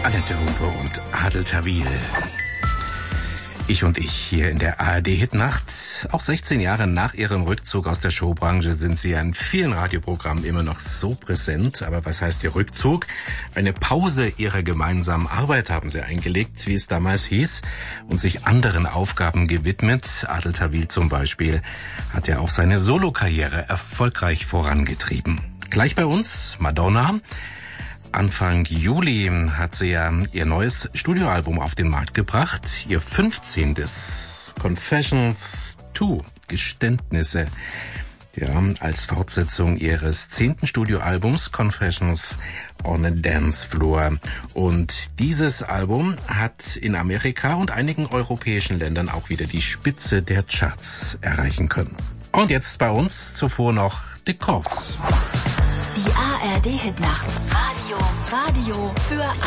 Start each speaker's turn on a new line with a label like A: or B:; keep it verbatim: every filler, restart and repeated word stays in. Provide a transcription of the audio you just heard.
A: Annette Humpe und Adel Tawil. Ich und ich hier in der A R D-Hitnacht. Auch sechzehn Jahre nach ihrem Rückzug aus der Showbranche sind sie in vielen Radioprogrammen immer noch so präsent. Aber was heißt ihr Rückzug? Eine Pause ihrer gemeinsamen Arbeit haben sie eingelegt, wie es damals hieß, und sich anderen Aufgaben gewidmet. Adel Tawil zum Beispiel hat ja auch seine Solokarriere erfolgreich vorangetrieben. Gleich bei uns Madonna. Anfang Juli hat sie ja ihr neues Studioalbum auf den Markt gebracht, ihr fünfzehntes Confessions zwei, Geständnisse, ja, als Fortsetzung ihres zehnten Studioalbums Confessions on a Dance Floor. Und dieses Album hat in Amerika und einigen europäischen Ländern auch wieder die Spitze der Charts erreichen können. Und jetzt bei uns zuvor noch The Corrs.
B: Die A R D-Hitnacht. Radio, Radio für